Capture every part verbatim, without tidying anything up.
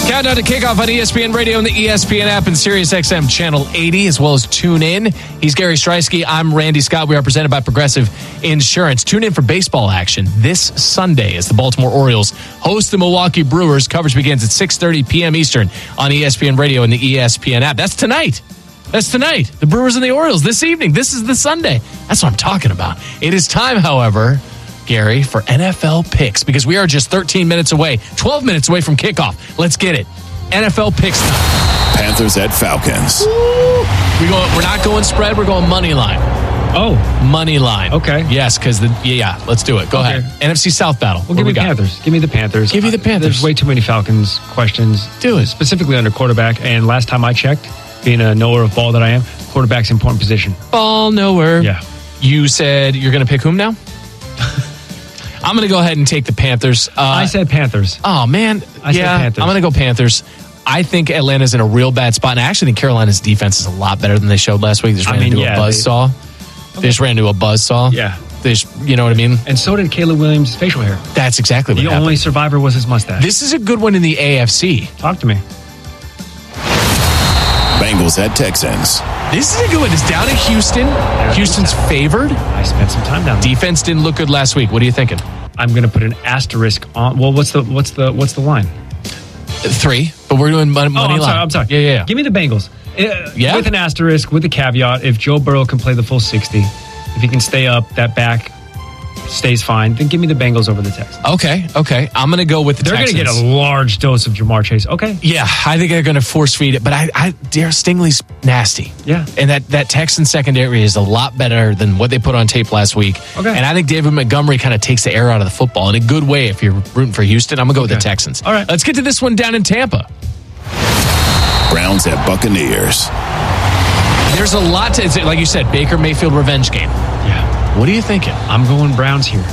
Countdown to kickoff on E S P N Radio and the E S P N app and Sirius X M Channel eighty, as well as Tune In. He's Gary Streisky. I'm Randy Scott. We are presented by Progressive Insurance. Tune in for baseball action this Sunday as the Baltimore Orioles host the Milwaukee Brewers. Coverage begins at six thirty p.m. Eastern on E S P N Radio and the E S P N app. That's tonight. That's tonight. The Brewers and the Orioles this evening. This is the Sunday. That's what I'm talking about. It is time, however, Gary, for N F L picks, because we are just thirteen minutes away, twelve minutes away from kickoff. Let's get it. N F L picks time. Panthers at Falcons. We go, we're not going spread. We're going money line. Oh. Money line. Okay. Yes, because the yeah, yeah, let's do it. Go Okay. ahead. N F C South battle. Well, What give we me the got? Panthers. Give me the Panthers. Give you the Uh, Panthers. There's way too many Falcons questions. Do it. Specifically under quarterback. And last time I checked, being a knower of ball that I am, quarterback's an important position. Ball nowhere. Yeah. You said you're going to pick whom now? I'm going to go ahead and take the Panthers. Uh, I said Panthers. Oh, man. I said yeah, Panthers. I'm going to go Panthers. I think Atlanta's in a real bad spot. And I actually think Carolina's defense is a lot better than they showed last week. They just I ran mean, into yeah, a buzzsaw. They, they just ran into a buzzsaw. Yeah. They just, you know what I mean? And so did Caleb Williams' facial hair. That's exactly what The happened. only survivor was his mustache. This is a good one in the A F C. Talk to me. Bengals at Texans. This is a good one. It's down in Houston. Houston's favored. I spent some time down there. Defense didn't look good last week. What are you thinking? I'm going to put an asterisk on. Well, what's the what's the what's the line? Three, but we're doing money, Oh, money I'm line. sorry. I'm sorry. Yeah, yeah, yeah. Give me the Bengals. Uh, Yeah? With an asterisk, with the caveat, if Joe Burrow can play the full sixty, if he can stay up, that back stays fine, then give me the Bengals over the Texans. Okay, okay. I'm going to go with the They're going to Texans. get a large dose of Jamar Chase. Okay. Yeah, I think they're going to force feed it, but I, I, Dare Stingley's nasty. Yeah. And that, that Texan secondary is a lot better than what they put on tape last week. Okay. And I think David Montgomery kind of takes the air out of the football in a good way if you're rooting for Houston. I'm going to go with Okay. the Texans. All right. Let's get to this one down in Tampa. Browns at Buccaneers. There's a lot to, it's like you said, Baker Mayfield revenge game. Yeah. What are you thinking? I'm going Browns here.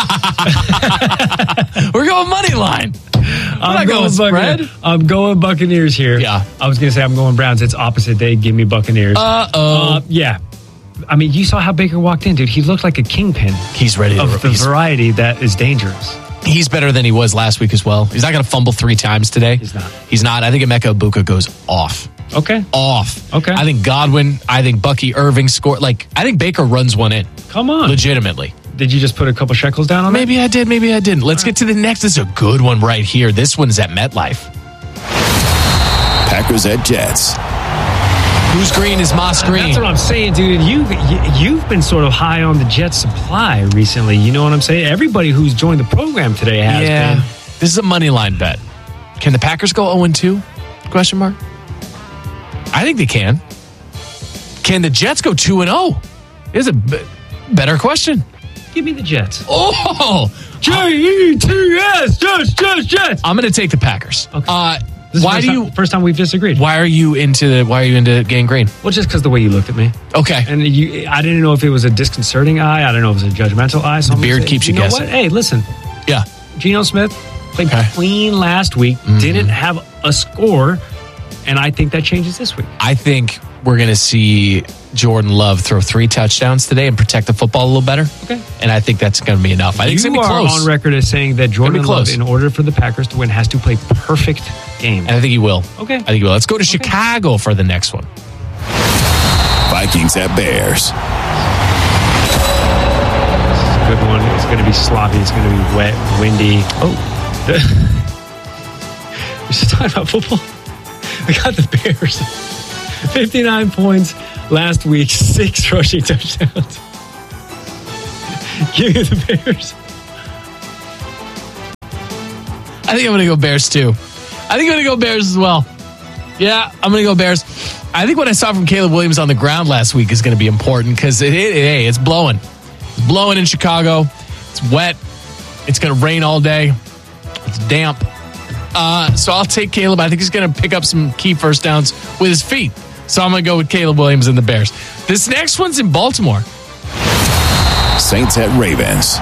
We're going money line. I'm not going spread. Buccaneers. I'm going Buccaneers here. Yeah. I was going to say I'm going Browns. It's opposite day. Give me Buccaneers. Uh-oh. Uh, yeah. I mean, you saw how Baker walked in, dude. He looked like a kingpin He's ready to of the he's, variety that is dangerous. he's better than he was last week as well. He's not going to fumble three times today. He's not. He's not. I think Emeka Ibuka goes off. Okay. Off. Okay. I think Godwin, I think Bucky Irving scored. Like, I think Baker runs one in. Come on. Legitimately. Did you just put a couple shekels down on Maybe I did, maybe I didn't. Let's get to the next. This is a good one right here. This one's at MetLife. Packers at Jets. Who's green is Moss that? Green. That's what I'm saying, dude. You, you, you've been sort of high on the Jets supply recently. You know what I'm saying? Everybody who's joined the program today has yeah. been. This is a money line bet. Can the Packers go oh and two? Question mark. I think they can. Can the Jets go two and oh? Is a b- better question. Give me the Jets. Oh, J E T S, Jets, Jets, Jets. I'm going to take the Packers. Okay. Uh, This is why first do you? time, first time we've disagreed? Why are you into the? Why are you into getting green? Well, just because the way you looked at me, Okay. and you, I didn't know if it was a disconcerting eye. I don't know if it was a judgmental eye. So The I'm gonna beard say, keeps you know guessing. what? Hey, listen, Yeah. Geno Smith played Okay. clean last week. Didn't have a score, and I think that changes this week. I think we're going to see Jordan Love throw three touchdowns today and protect the football a little better. Okay. And I think that's going to be enough. I think it's You going to be are close. on record as saying that Jordan be Love, close. in order for the Packers to win, has to play perfect game. And I think he will. Okay. I think he will. Let's go to Chicago for the next one. Vikings at Bears. Good one. It's going to be sloppy. It's going to be wet, windy. Oh. We're just talking about football. I got the Bears. fifty-nine points last week, six rushing touchdowns. Give me the Bears. I think I'm going to go Bears too. I think I'm going to go Bears as well. Yeah, I'm going to go Bears. I think what I saw from Caleb Williams on the ground last week is going to be important because it, it, hey, it's blowing. It's blowing in Chicago. It's wet. It's going to rain all day. It's damp. Uh, so I'll take Caleb. I think he's going to pick up some key first downs with his feet. So I'm going to go with Caleb Williams and the Bears. This next one's in Baltimore. Saints at Ravens.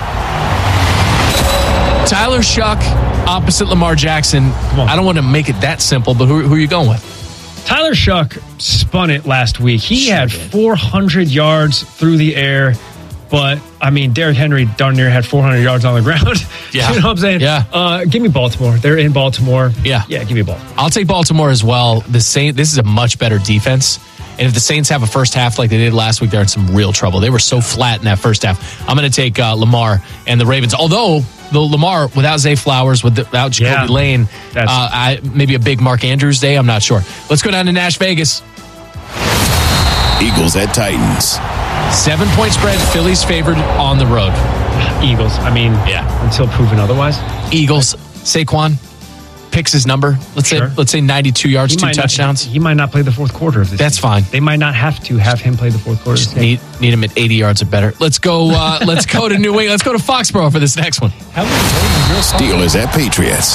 Tyler Shuck opposite Lamar Jackson. I don't want to make it that simple, but who, who are you going with? Tyler Shuck spun it last week. He Sure had did. four hundred yards through the air, but I mean, Derrick Henry darn near had four hundred yards on the ground. Yeah. You know what I'm saying? Yeah. Uh, give me Baltimore. They're in Baltimore. Yeah. Yeah, give me Baltimore. I'll take Baltimore as well. The Saint, this is a much better defense. And if the Saints have a first half like they did last week, they're in some real trouble. They were so flat in that first half. I'm going to take uh, Lamar and the Ravens. Although, the Lamar, without Zay Flowers, without Jacoby Yeah. Lane, uh, That's- I, maybe a big Mark Andrews day, I'm not sure. Let's go down to Nash Vegas. Eagles at Titans. Seven-point spread, Phillies favored on the road. Eagles. I mean, Yeah. until proven otherwise. Eagles, Saquon picks his number. Let's Sure. say let's say ninety-two yards, He two might not- touchdowns. he might not play the fourth quarter of this. That's game. fine. They might not have to have him play the fourth quarter. Just of this game. need need him at eighty yards or better. Let's go. Uh, let's go to New England. Let's go to Foxborough for this next one. How many games real Steelers at Patriots.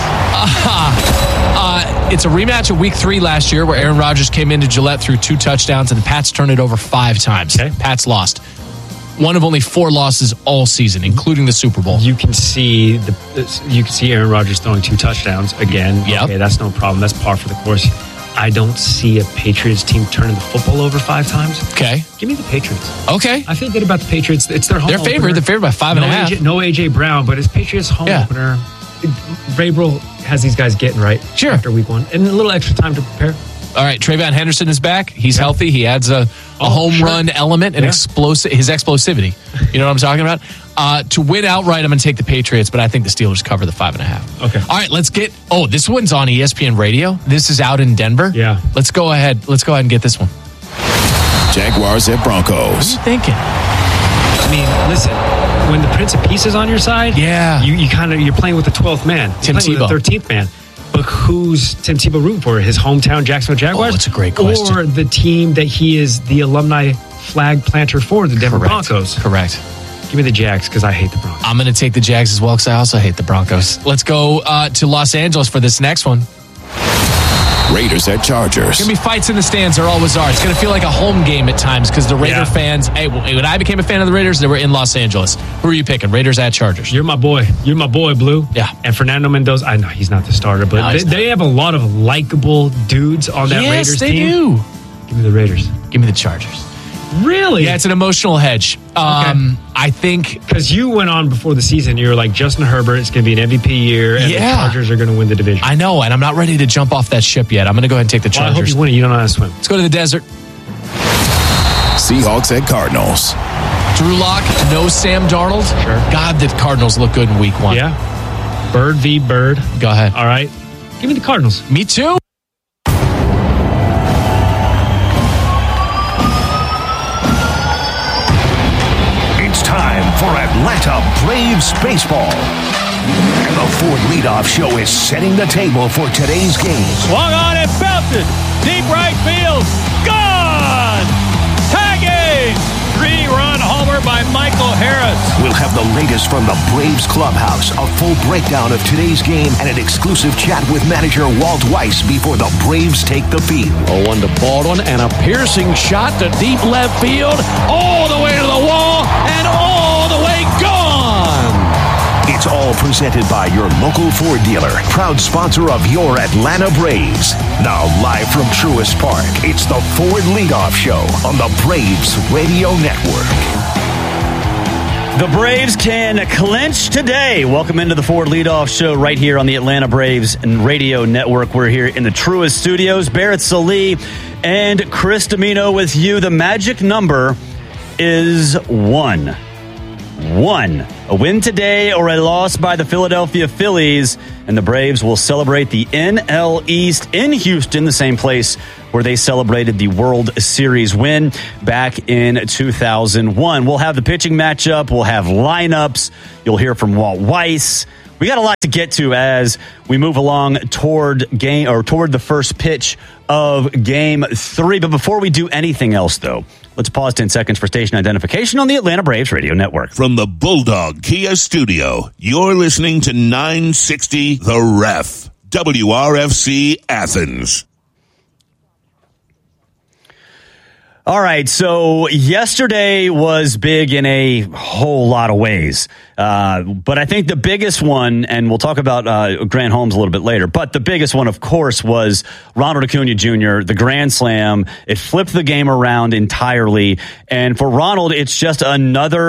Uh, it's a rematch of Week Three last year, where Aaron Rodgers came into Gillette, threw two touchdowns, and the Pats turned it over five times. Okay. Pats lost. One of only four losses all season, including the Super Bowl. You can see the you can see Aaron Rodgers throwing two touchdowns again. Yep. Okay, that's no problem. That's par for the course. I don't see a Patriots team turning the football over five times. Okay. Give me the Patriots. Okay. I feel good about the Patriots. It's their home They're opener. favored. They're favored by five no and a half. A J, no A J Brown, but it's Patriots home Yeah. opener. Vrabel has these guys getting right Sure. after week one. And a little extra time to prepare. All right. Trayvon Henderson is back. He's Yeah. healthy. He adds a, a Oh, home sure. run element and Yeah. explosive his explosivity. You know what I'm talking about? Uh, to win outright, I'm going to take the Patriots, but I think the Steelers cover the five and a half. Okay. All right. Let's get. Oh, this one's on E S P N Radio. This is out in Denver. Yeah. Let's go ahead. Let's go ahead and get this one. Jaguars at Broncos. What are you thinking? I mean, listen, when the Prince of Peace is on your side, Yeah. you, you kind of you're playing with the twelfth man. You're Tim playing with Tebow. the thirteenth man. But who's Tim Tebow rooting for? His hometown Jacksonville Jaguars? Oh, that's a great question. Or the team that he is the alumni flag planter for, the Denver Correct. Broncos? Correct. Give me the Jags because I hate the Broncos. I'm going to take the Jags as well because I also hate the Broncos. Let's go uh, to Los Angeles for this next one. Raiders at Chargers. Going to be fights in the stands. There always are. It's going to feel like a home game at times because the Raider Yeah. fans, hey, when I became a fan of the Raiders, they were in Los Angeles. Who are you picking? Raiders at Chargers. You're my boy. You're my boy, Blue. Yeah. And Fernando Mendoza, I know he's not the starter, but No, they, he's not. they have a lot of likable dudes on that yes, Raiders they team. do. Give me the Raiders. Give me the Chargers. Really? Yeah, it's an emotional hedge. Um, I think Because you went on before the season, you were like, Justin Herbert, it's going to be an M V P year, and Yeah. the Chargers are going to win the division. I know, and I'm not ready to jump off that ship yet. I'm going to go ahead and take the Well, I hope Chargers. you win it. You don't know how to swim. Let's go to the desert. Seahawks at Cardinals. Drew Lock, no Sam Darnold. Sure. God, the Cardinals look good in week one. Yeah. Bird v. Bird. Go ahead. All right. Give me the Cardinals. Me too. It's time for Atlanta Braves baseball. The Ford Leadoff Show is setting the table for today's game. Swung on and belted. Deep right field. Gone! Tagging! Three-run homer by Michael Harris. We'll have the latest from the Braves clubhouse, a full breakdown of today's game, and an exclusive chat with manager Walt Weiss before the Braves take the field. A one to Baldwin and a piercing shot to deep left field. All the way to the wall and all the way gone! It's all presented by your local Ford dealer, proud sponsor of your Atlanta Braves. Now live from Truist Park, it's the Ford Leadoff Show on the Braves Radio Network. The Braves can clinch today. Welcome into the Ford Leadoff Show right here on the Atlanta Braves and Radio Network. We're here in the Truist Studios. Barrett Sallee and Chris Domino with you. The magic number is one. One. A win today or a loss by the Philadelphia Phillies, and the Braves will celebrate the N L East in Houston, the same place where they celebrated the World Series win back in two thousand one. We'll have the pitching matchup. We'll have lineups. You'll hear from Walt Weiss. We got a lot to get to as we move along toward game or toward the first pitch of game three. But before we do anything else, though, let's pause ten seconds for station identification on the Atlanta Braves Radio Network. From the Bulldog Kia Studio, you're listening to nine sixty The Ref, W R F C Athens. All right, so yesterday was big in a whole lot of ways. Uh, but I think the biggest one, and we'll talk about uh, Grant Holmes a little bit later, but the biggest one, of course, was Ronald Acuna Junior, the Grand Slam. It flipped the game around entirely. And for Ronald, it's just another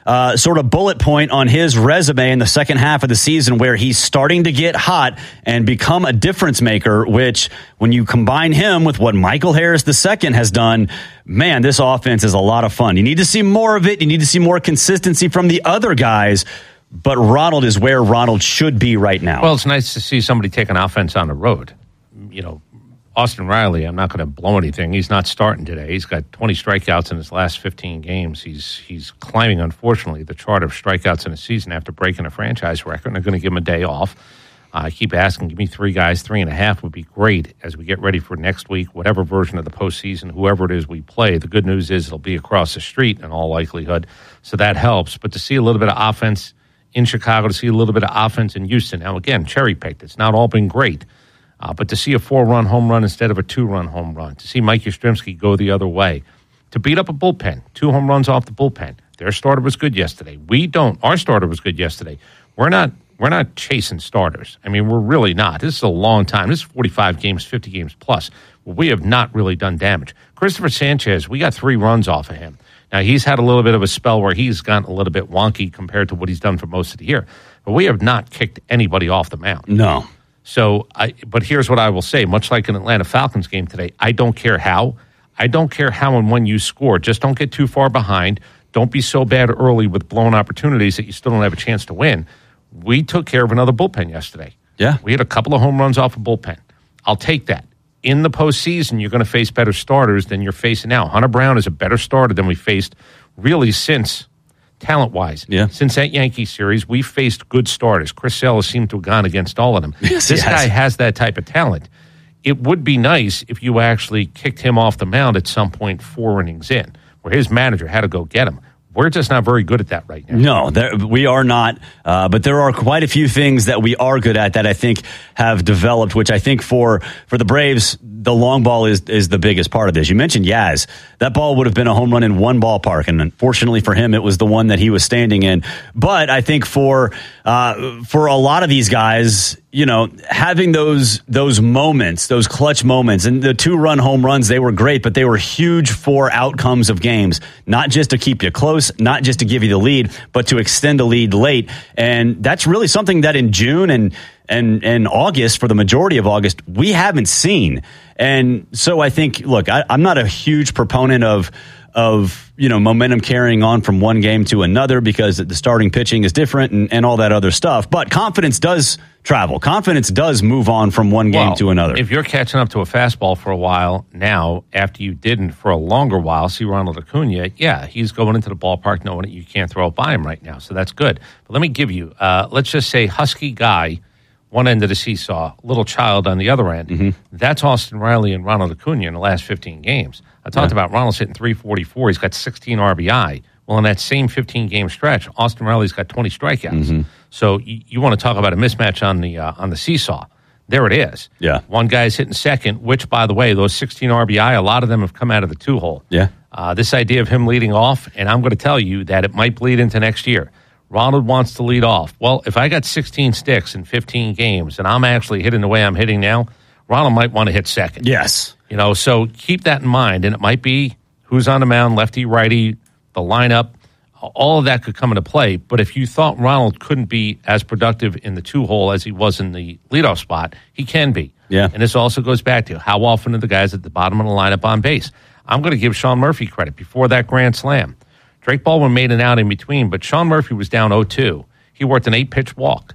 uh, sort of bullet point on his resume in the second half of the season where he's starting to get hot and become a difference maker, which when you combine him with what Michael Harris the second has done, man, this offense is a lot of fun. You need to see more of it. You need to see more consistency from the other guys. But Ronald is where Ronald should be right now. Well, it's nice to see somebody take an offense on the road. You know, Austin Riley, I'm not going to blow anything. He's not starting today. He's got twenty strikeouts in his last fifteen games. He's he's climbing, unfortunately, the chart of strikeouts in a season after breaking a franchise record. And they're going to give him a day off. Uh, I keep asking, give me three guys. Three and a half would be great as we get ready for next week, whatever version of the postseason, whoever it is we play. The good news is it'll be across the street in all likelihood, so that helps. But to see a little bit of offense in Chicago, to see a little bit of offense in Houston. Now, again, cherry-picked. It's not all been great. Uh, but to see a four-run home run instead of a two-run home run, to see Mike Yastrzemski go the other way, to beat up a bullpen, two home runs off the bullpen. Their starter was good yesterday. We don't. Our starter was good yesterday. We're not We're not chasing starters. I mean, we're really not. This is a long time. This is forty-five games, fifty games plus. Well, we have not really done damage. Christopher Sanchez, we got three runs off of him. Now, he's had a little bit of a spell where he's gotten a little bit wonky compared to what he's done for most of the year. But we have not kicked anybody off the mound. No. So, I, but here's what I will say. Much like an Atlanta Falcons game today, I don't care how. I don't care how and when you score. Just don't get too far behind. Don't be so bad early with blown opportunities that you still don't have a chance to win. We took care of another bullpen yesterday. Yeah. We had a couple of home runs off a bullpen. I'll take that. In the postseason, you're going to face better starters than you're facing now. Hunter Brown is a better starter than we faced really since, talent-wise. Yeah. Since that Yankee series, we faced good starters. Chris Sale seemed to have gone against all of them. Yes, this yes. guy has that type of talent. It would be nice if you actually kicked him off the mound at some point four innings in, where his manager had to go get him. We're just not very good at that right now. No, there, we are not. Uh, but there are quite a few things that we are good at that I think have developed, which I think for, for the Braves, the long ball is, is the biggest part of this. You mentioned Yaz. That ball would have been a home run in one ballpark, and unfortunately for him, it was the one that he was standing in. But I think for uh, for a lot of these guys, you know, having those those moments, those clutch moments, and the two-run home runs, they were great, but they were huge for outcomes of games, not just to keep you close, not just to give you the lead, but to extend a lead late. And that's really something that in June and and and August, for the majority of August, we haven't seen. And so I think, look, I, I'm not a huge proponent of of, you know, momentum carrying on from one game to another because the starting pitching is different and, and all that other stuff. But confidence does travel. Confidence does move on from one game well, to another. If you're catching up to a fastball for a while now, after you didn't for a longer while, see Ronald Acuna, yeah, he's going into the ballpark knowing that you can't throw it by him right now. So that's good. But let me give you, uh, let's just say husky guy, one end of the seesaw, little child on the other end. Mm-hmm. That's Austin Riley and Ronald Acuna in the last fifteen games. I talked yeah. about Ronald's hitting three forty-four. He's got sixteen R B I. Well, in that same fifteen-game stretch, Austin Riley's got twenty strikeouts. Mm-hmm. So you, you want to talk about a mismatch on the uh, on the seesaw. There it is. Yeah. One guy's hitting second, which, by the way, those sixteen R B I, a lot of them have come out of the two-hole. Yeah. Uh, this idea of him leading off, and I'm going to tell you that it might bleed into next year. Ronald wants to lead off. Well, if I got sixteen sticks in fifteen games and I'm actually hitting the way I'm hitting now, Ronald might want to hit second. Yes. You know, so keep that in mind. And it might be who's on the mound, lefty, righty, the lineup. All of that could come into play. But if you thought Ronald couldn't be as productive in the two-hole as he was in the leadoff spot, he can be. Yeah. And this also goes back to how often are the guys at the bottom of the lineup on base. I'm going to give Sean Murphy credit before that grand slam. Drake Baldwin made an out in between, but Sean Murphy was down oh two. He worked an eight-pitch walk.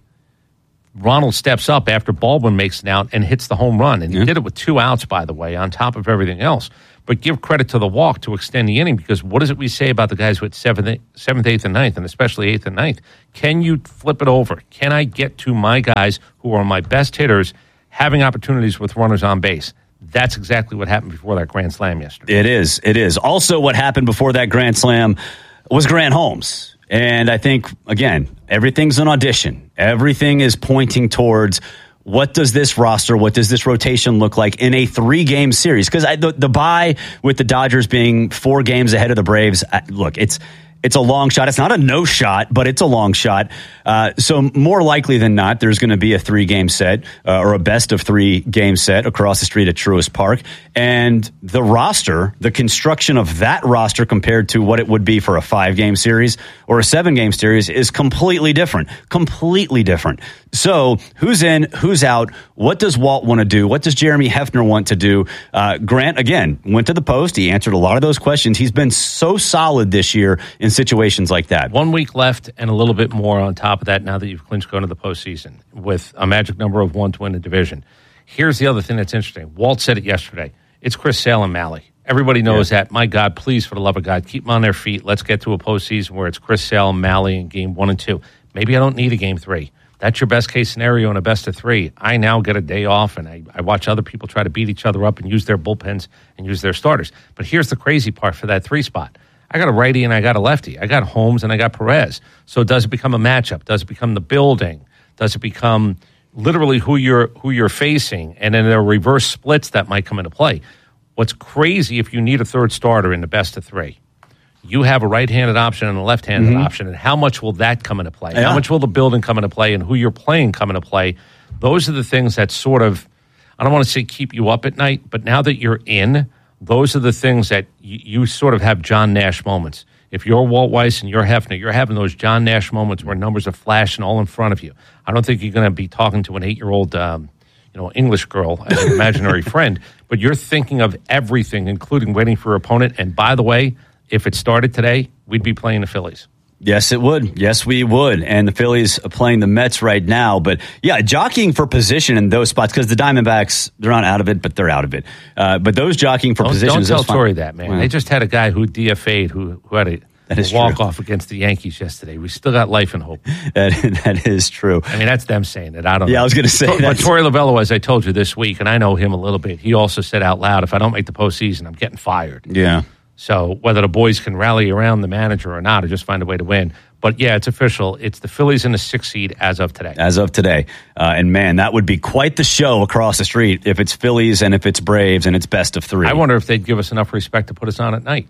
Ronald steps up after Baldwin makes an out and hits the home run. And he yeah. did it with two outs, by the way, on top of everything else. But give credit to the walk to extend the inning, because what is it we say about the guys with seventh, seventh, eighth, and ninth, and especially eighth and ninth? Can you flip it over? Can I get to my guys who are my best hitters having opportunities with runners on base? That's exactly what happened before that grand slam yesterday. It is. It is. Also, what happened before that grand slam was Grant Holmes. And I think, again, everything's an audition. Everything is pointing towards what does this roster, what does this rotation look like in a three-game series? Because the, the bye with the Dodgers being four games ahead of the Braves, I, look, it's it's a long shot. It's not a no shot, but it's a long shot. Uh, so more likely than not, there's going to be a three-game set uh, or a best-of-three game set across the street at Truist Park. And the roster, the construction of that roster compared to what it would be for a five-game series or a seven-game series is completely different. Completely different. So who's in, who's out? What does Walt want to do? What does Jeremy Hefner want to do? Uh, Grant, again, went to the post. He answered a lot of those questions. He's been so solid this year in situations like that. One week left and a little bit more on top of that now that you've clinched going to the postseason with a magic number of one to win the division. Here's the other thing that's interesting. Walt said it yesterday. It's Chris Sale and Mahle. Everybody knows yeah. that. My God, please, for the love of God, keep them on their feet. Let's get to a postseason where it's Chris Sale and Mahle in game one and two. Maybe I don't need a game three. That's your best case scenario in a best of three. I now get a day off, and I, I watch other people try to beat each other up and use their bullpens and use their starters. But here's the crazy part for that three spot. I got a righty and I got a lefty. I got Holmes and I got Perez. So does it become a matchup? Does it become the building? Does it become literally who you're who you're facing? And then there are reverse splits that might come into play. What's crazy if you need a third starter in the best of three? You have a right-handed option and a left-handed mm-hmm. option, and how much will that come into play? Yeah. How much will the building come into play, and who you're playing come into play? Those are the things that sort of, I don't want to say keep you up at night, but now that you're in, those are the things that you, you sort of have John Nash moments. If you're Walt Weiss and you're Hefner, you're having those John Nash moments where numbers are flashing all in front of you. I don't think you're going to be talking to an eight-year-old um, you know, English girl as an imaginary friend, but you're thinking of everything, including waiting for your opponent. And by the way, if it started today, we'd be playing the Phillies. Yes, it would. Yes, we would. And the Phillies are playing the Mets right now. But, yeah, jockeying for position in those spots, because the Diamondbacks, they're not out of it, but they're out of it. Uh, but those jockeying for don't, positions... Don't tell Torrey that, man. Well, they just had a guy who D F A'd who, who had a... walk-off against the Yankees yesterday. We still got life and hope. That, that is true. I mean, that's them saying it. I don't yeah, know. I was going to say But Torey Lovullo, as I told you this week, and I know him a little bit, he also said out loud, if I don't make the postseason, I'm getting fired. Yeah. So whether the boys can rally around the manager or not, or just find a way to win. But, yeah, it's official. It's the Phillies in the sixth seed as of today. As of today. Uh, and, man, that would be quite the show across the street if it's Phillies and if it's Braves and it's best of three. I wonder if they'd give us enough respect to put us on at night.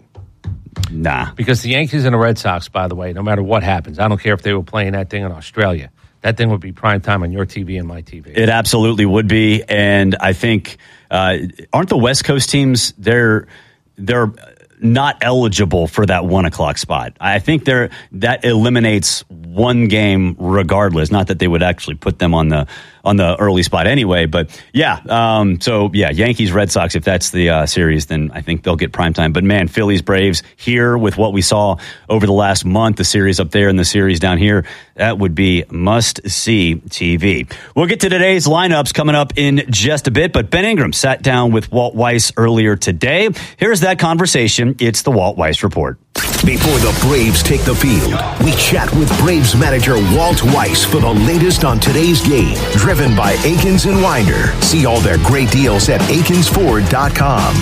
Nah. Because the Yankees and the Red Sox, by the way, no matter what happens, I don't care if they were playing that thing in Australia. That thing would be prime time on your T V and my T V. It absolutely would be. And I think, uh, aren't the West Coast teams, they're they're not eligible for that one o'clock spot. I think they're that eliminates one game regardless. Not that they would actually put them on the on the early spot anyway, but yeah. Um, so yeah, Yankees, Red Sox. If that's the uh, series, then I think they'll get prime time. But man, Phillies, Braves here with what we saw over the last month, the series up there and the series down here, that would be must see T V. We'll get to today's lineups coming up in just a bit. But Ben Ingram sat down with Walt Weiss earlier today. Here's that conversation. It's the Walt Weiss Report. Before the Braves take the field, we chat with Braves manager Walt Weiss for the latest on today's game. Driven by Akins and Winder. See all their great deals at akins ford dot com.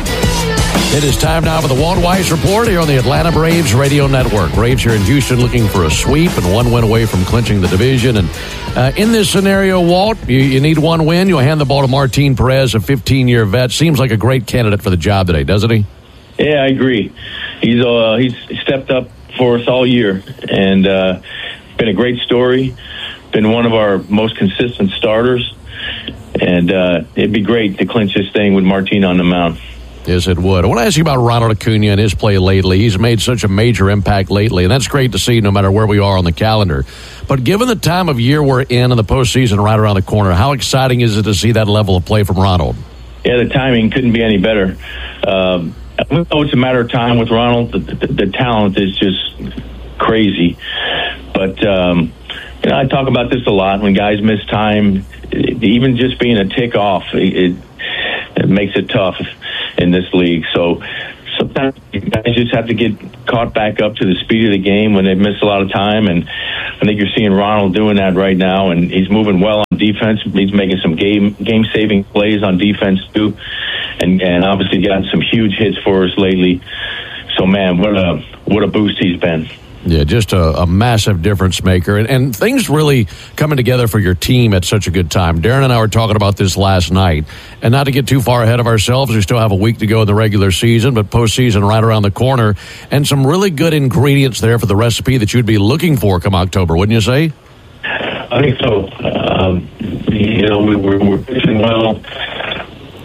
It is time now for the Walt Weiss Report here on the Atlanta Braves Radio Network. Braves here in Houston looking for a sweep and one win away from clinching the division. And uh, in this scenario, Walt, you, you need one win. You'll hand the ball to Martin Perez, a fifteen-year vet. Seems like a great candidate for the job today, doesn't he? Yeah, I agree. He's uh, he's stepped up for us all year, and uh, been a great story. Been one of our most consistent starters, and uh, it'd be great to clinch this thing with Martin on the mound. Yes, it would. I want to ask you about Ronald Acuna and his play lately. He's made such a major impact lately, and that's great to see no matter where we are on the calendar. But given the time of year we're in and the postseason right around the corner, how exciting is it to see that level of play from Ronald? Yeah, the timing couldn't be any better. Um, I know it's a matter of time with Ronald. The, the, the talent is just crazy. But, um, you know, I talk about this a lot. When guys miss time, it, even just being a tick off, it, it makes it tough in this league. So sometimes guys just have to get caught back up to the speed of the game when they miss a lot of time. And I think you're seeing Ronald doing that right now. And he's moving well on defense. He's making some game game saving plays on defense too. And, and obviously gotten some huge hits for us lately. So, man, what a what a boost he's been. Yeah, just a, a massive difference maker. And, and things really coming together for your team at such a good time. Darren and I were talking about this last night. And not to get too far ahead of ourselves, we still have a week to go in the regular season, but postseason right around the corner. And some really good ingredients there for the recipe that you'd be looking for come October, wouldn't you say? I think so. Um, you know, we, we're, we're pitching well.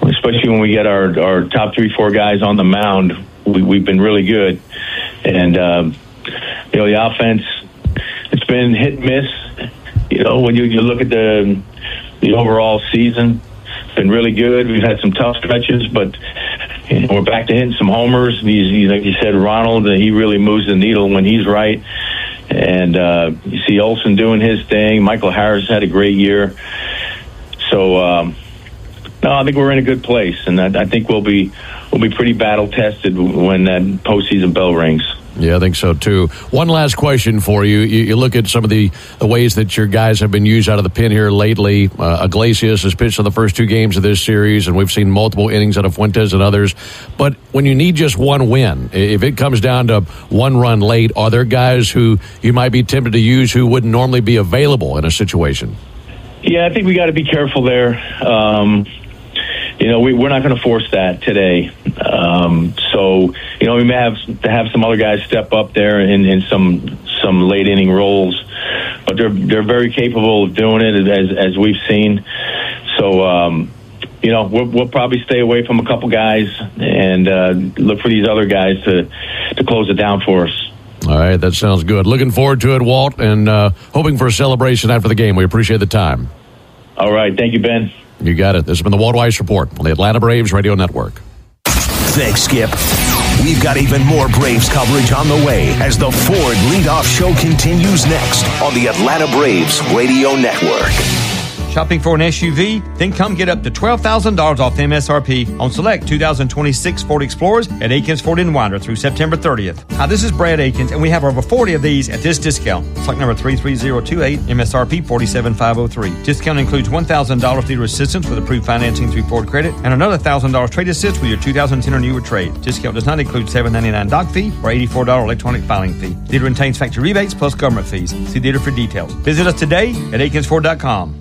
especially when we get our, our top three, four guys on the mound, we, we've been really good. And, um, you know, the offense, it's been hit and miss. You know, when you, you look at the the overall season, it's been really good. We've had some tough stretches, but you know, we're back to hitting some homers. He's, he's, like you said, Ronald, he really moves the needle when he's right. And uh, you see Olsen doing his thing. Michael Harris had a great year. So, um, no, I think we're in a good place, and I, I think we'll be we'll be pretty battle tested when that postseason bell rings. Yeah, I think so, too. One last question for you. You, you look at some of the, the ways that your guys have been used out of the pen here lately. Uh, Iglesias has pitched in the first two games of this series, and we've seen multiple innings out of Fuentes and others. But when you need just one win, if it comes down to one run late, are there guys who you might be tempted to use who wouldn't normally be available in a situation? Yeah, I think we got to be careful there. Um, you know, we, we're not going to force that today. Um, so, you know, we may have to have some other guys step up there in, in some some late inning roles, but they're they're very capable of doing it as as we've seen. So, um, you know, we'll, we'll probably stay away from a couple guys and uh, look for these other guys to to close it down for us. All right, that sounds good. Looking forward to it, Walt, and uh, hoping for a celebration after the game. We appreciate the time. All right, thank you, Ben. You got it. This has been the Walt Weiss Report on the Atlanta Braves Radio Network. Thanks, Skip. We've got even more Braves coverage on the way as the Ford Leadoff Show continues next on the Atlanta Braves Radio Network. Shopping for an S U V? Then come get up to twelve thousand dollars off M S R P on select two thousand twenty-six Ford Explorers at Akins Ford in Winder through September thirtieth. Hi, this is Brad Akins, and we have over forty of these at this discount. Select number three three zero two eight, M S R P four seven five zero three. Discount includes one thousand dollars dealer assistance with approved financing through Ford Credit and another one thousand dollars trade assist with your two thousand ten or newer trade. Discount does not include seven ninety-nine doc fee or eighty-four dollars electronic filing fee. Dealer retains factory rebates plus government fees. See dealer for details. Visit us today at akins ford dot com.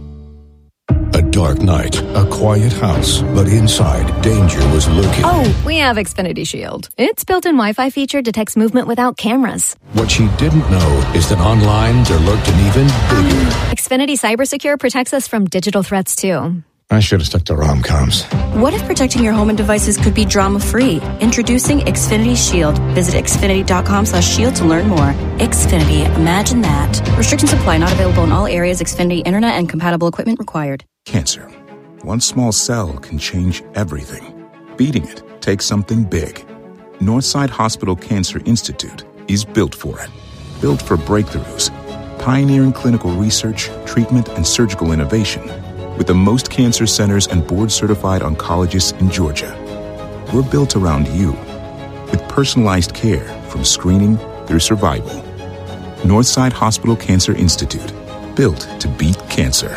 A dark night, a quiet house, but inside, danger was lurking. Oh, we have Xfinity Shield. Its built-in Wi-Fi feature detects movement without cameras. What she didn't know is that online there lurked an even bigger. Xfinity CyberSecure protects us from digital threats, too. I should have stuck to rom-coms. What if protecting your home and devices could be drama-free? Introducing Xfinity Shield. Visit xfinity.com slash shield to learn more. Xfinity. Imagine that. Restrictions apply. Not available in all areas. Xfinity Internet and compatible equipment required. Cancer. One small cell can change everything. Beating it takes something big. Northside Hospital Cancer Institute is built for it. Built for breakthroughs. Pioneering clinical research, treatment, and surgical innovation. With the most cancer centers and board-certified oncologists in Georgia. We're built around you. With personalized care from screening through survival. Northside Hospital Cancer Institute. Built to beat cancer.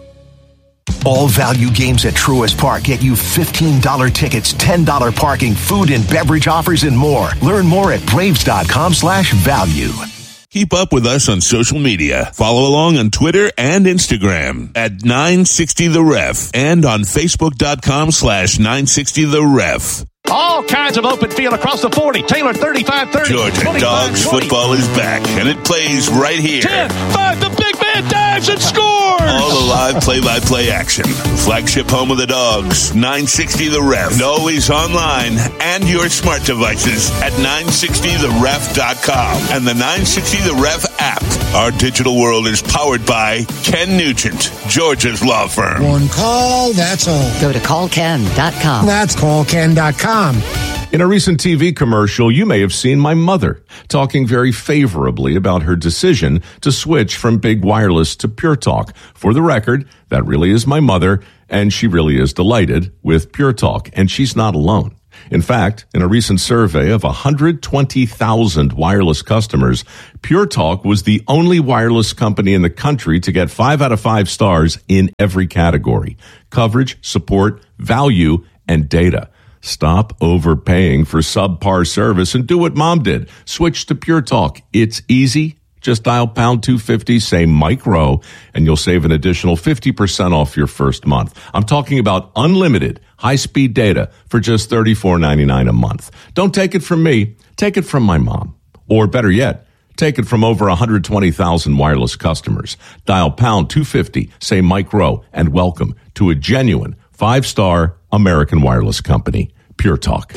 All value games at Truist Park get you fifteen dollars tickets, ten dollars parking, food and beverage offers, and more. Learn more at braves.com slash value. Keep up with us on social media. Follow along on Twitter and Instagram at nine sixty the ref and on facebook.com slash 960 the ref. All kinds of open field across the forty. Taylor thirty-five thirty. Georgia Dogs football is back, and it plays right here. ten five, the big man dives and scores! All the live play-by-play action. Flagship home of the Dogs, nine sixty the ref. And always online and your smart devices at nine sixty the ref dot com and the nine sixty the ref app. Our digital world is powered by Ken Nugent, Georgia's law firm. One call, that's all. Go to call ken dot com. That's call ken dot com. In a recent T V commercial, you may have seen my mother talking very favorably about her decision to switch from Big Wireless to Pure Talk. For the record, that really is my mother, and she really is delighted with Pure Talk, and she's not alone. In fact, in a recent survey of one hundred twenty thousand wireless customers, Pure Talk was the only wireless company in the country to get five out of five stars in every category: coverage, support, value, and data. Stop overpaying for subpar service and do what Mom did. Switch to Pure Talk. It's easy. Just dial pound two fifty, say Mike Rowe, and you'll save an additional fifty percent off your first month. I'm talking about unlimited high-speed data for just thirty-four ninety-nine a month. Don't take it from me. Take it from my mom. Or better yet, take it from over one hundred twenty thousand wireless customers. Dial pound two fifty, say Mike Rowe, and welcome to a genuine five-star American Wireless Company. Pure Talk.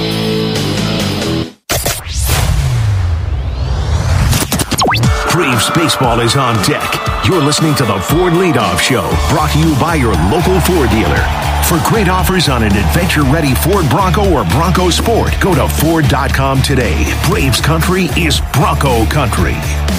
Braves baseball is on deck. You're listening to the Ford Leadoff Show, brought to you by your local Ford dealer. For great offers on an adventure-ready Ford Bronco or Bronco Sport, go to Ford dot com today. Braves country is Bronco country.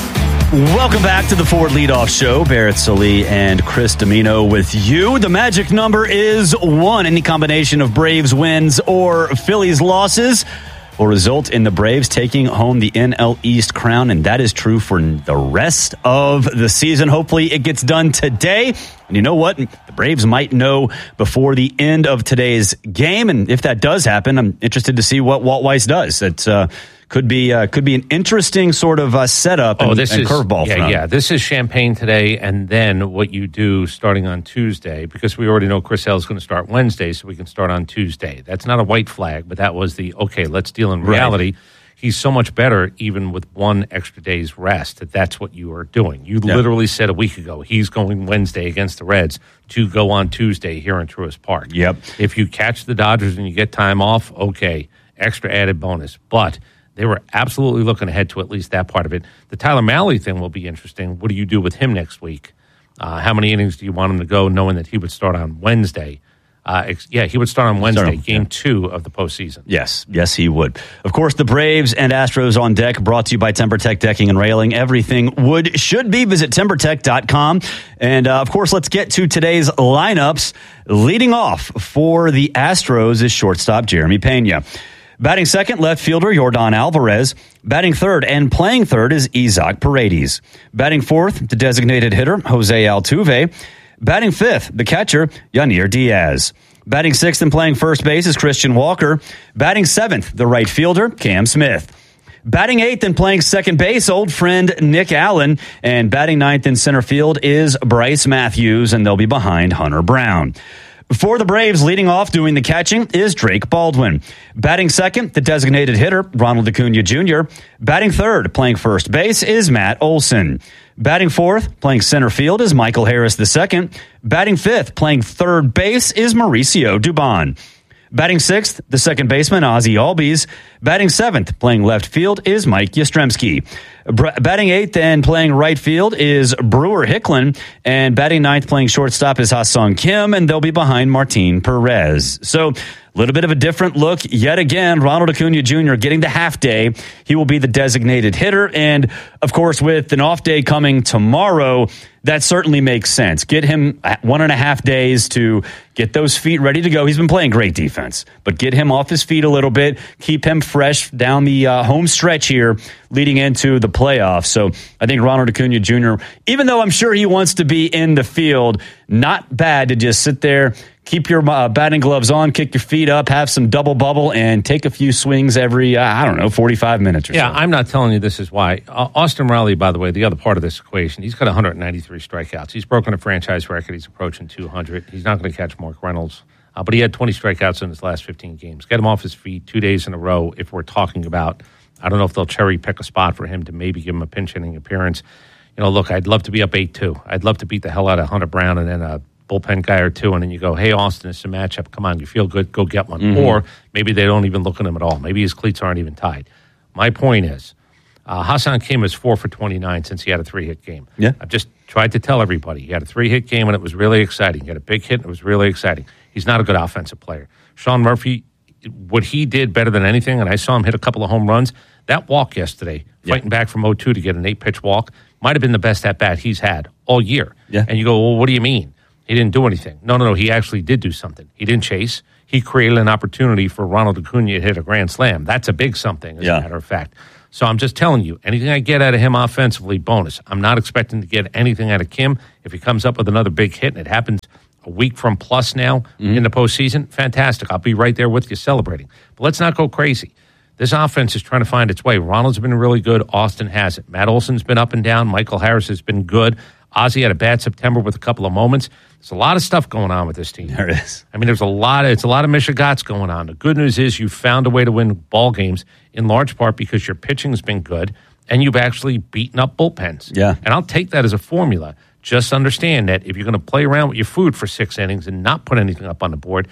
Welcome back to the Ford Leadoff Show. Barrett Sallee and Chris Domino with you. The magic number is one. Any combination of Braves wins or Phillies losses will result in the Braves taking home the N L East crown, and that is true for the rest of the season. Hopefully it gets done today. And you know what? The Braves might know before the end of today's game, and if that does happen, I'm interested to see what Walt Weiss does. That uh, could be uh, could be an interesting sort of uh, setup and, oh, this and is, curveball. Yeah, for him. yeah. This is champagne today, and then what you do starting on Tuesday, because we already know Chris Sale is going to start Wednesday, so we can start on Tuesday. That's not a white flag, but that was the, okay, let's deal in reality. Right. He's so much better even with one extra day's rest that that's what you are doing. You yeah. literally said a week ago he's going Wednesday against the Reds to go on Tuesday here in Truist Park. Yep. If you catch the Dodgers and you get time off, okay, extra added bonus. But they were absolutely looking ahead to at least that part of it. The Tyler Mahle thing will be interesting. What do you do with him next week? Uh, how many innings do you want him to go knowing that he would start on Wednesday? Uh, ex- yeah, he would start on Wednesday, start, game yeah. two of the postseason. Yes, yes, he would. Of course, the Braves and Astros on deck, brought to you by TimberTech Decking and Railing. Everything wood should be. Visit timber tech dot com. And, uh, of course, let's get to today's lineups. Leading off for the Astros is shortstop Jeremy Pena. Batting second, left fielder Yordan Alvarez. Batting third and playing third is Isaac Paredes. Batting fourth, the designated hitter, Jose Altuve. Batting fifth, the catcher, Yanir Diaz. Batting sixth and playing first base is Christian Walker. Batting seventh, the right fielder, Cam Smith. Batting eighth and playing second base, old friend Nick Allen. And batting ninth in center field is Bryce Matthews, and they'll be behind Hunter Brown. For the Braves, leading off doing the catching is Drake Baldwin. Batting second, the designated hitter, Ronald Acuna Junior Batting third, playing first base, is Matt Olson. Batting fourth, playing center field, is Michael Harris the second. Batting fifth, playing third base, is Mauricio Dubon. Batting sixth, the second baseman, Ozzie Albies. Batting seventh, playing left field, is Mike Yastrzemski. Br- batting eighth and playing right field is Brewer Hicklin. And batting ninth, playing shortstop, is Ha-Sung Kim, and they'll be behind Martin Perez. So, a little bit of a different look yet again. Ronald Acuna Junior getting the half day. He will be the designated hitter. And, of course, with an off day coming tomorrow, that certainly makes sense. Get him one and a half days to get those feet ready to go. He's been playing great defense, but get him off his feet a little bit. Keep him fresh down the uh, home stretch here leading into the playoffs. So I think Ronald Acuna Junior, even though I'm sure he wants to be in the field, not bad to just sit there, keep your uh, batting gloves on, kick your feet up, have some double bubble, and take a few swings every, uh, I don't know, forty-five minutes or yeah, so. Yeah, I'm not telling you this is why. Uh, Austin Riley, by the way, the other part of this equation, he's got one hundred ninety-three strikeouts. He's broken a franchise record. He's approaching two hundred. He's not going to catch Mark Reynolds. Uh, but he had twenty strikeouts in his last fifteen games. Get him off his feet two days in a row if we're talking about, I don't know if they'll cherry pick a spot for him to maybe give him a pinch hitting appearance. You know, look, I'd love to be up eight two. I'd love to beat the hell out of Hunter Brown and then a bullpen guy or two, and then you go, hey, Austin, it's a matchup. Come on, you feel good, go get one. Mm-hmm. Or maybe they don't even look at him at all. Maybe his cleats aren't even tied. My point is, uh, Ha-Sung Kim is four for twenty-nine since he had a three-hit game. Yeah. I've just tried to tell everybody. He had a three-hit game, and it was really exciting. He had a big hit, and it was really exciting. He's not a good offensive player. Sean Murphy, what he did better than anything, and I saw him hit a couple of home runs, that walk yesterday, yeah. fighting back from oh two to get an eight-pitch walk, might have been the best at-bat he's had all year. Yeah. And you go, well, what do you mean? He didn't do anything. No, no, no. He actually did do something. He didn't chase. He created an opportunity for Ronald Acuna to hit a grand slam. That's a big something, as yeah. a matter of fact. So I'm just telling you, anything I get out of him offensively, bonus. I'm not expecting to get anything out of Kim. If he comes up with another big hit, and it happens a week from plus now mm-hmm. in the postseason, fantastic. I'll be right there with you celebrating. But let's not go crazy. This offense is trying to find its way. Ronald's been really good. Austin hasn't. Matt Olson's been up and down. Michael Harris has been good. Ozzie had a bad September with a couple of moments. There's a lot of stuff going on with this team. There is. I mean, there's a lot of, it's a lot of Michigats going on. The good news is you found a way to win ball games in large part because your pitching's been good and you've actually beaten up bullpens. Yeah. And I'll take that as a formula. Just understand that if you're going to play around with your food for six innings and not put anything up on the board,